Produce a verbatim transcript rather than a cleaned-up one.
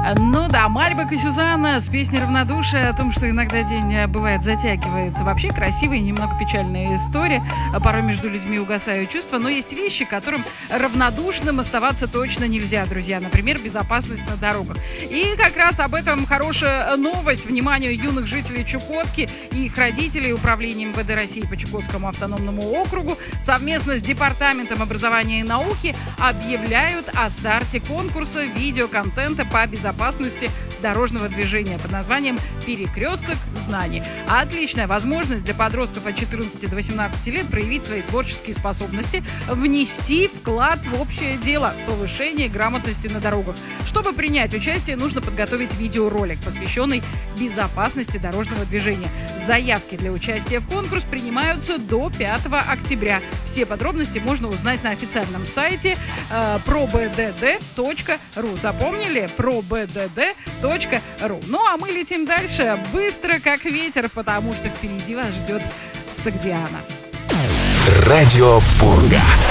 Ну да, Мальбек и Сюзанна с песней «Равнодушие» о том, что иногда день, бывает, затягивается. Вообще красивая и немного печальная история. Порой между людьми угасают чувства, но есть вещи, к которым равнодушным оставаться точно нельзя, друзья. Например, безопасность на дорогах. И как раз об этом хорошая новость вниманию юных жителей Чукотки и их родителей. Управление эм вэ дэ России по Чукотскому автономному округу совместно с Департаментом образования и науки объявляют о старте конкурса видеоконтента по безопасности дорожного движения под названием «Перекресток знаний». Отличная возможность для подростков от четырнадцати до восемнадцати лет проявить свои творческие способности, внести вклад в общее дело – повышение грамотности на дорогах. Чтобы принять участие, нужно подготовить видеоролик, посвященный безопасности дорожного движения. Заявки для участия в конкурс принимаются до пятого октября. Все подробности можно узнать на официальном сайте э, про бэ дэ дэ точка ру. Запомнили? про бэ дэ дэ точка ру. Ну а мы летим дальше быстро, как ветер, потому что впереди вас ждет Согдиана. Радио Пурга.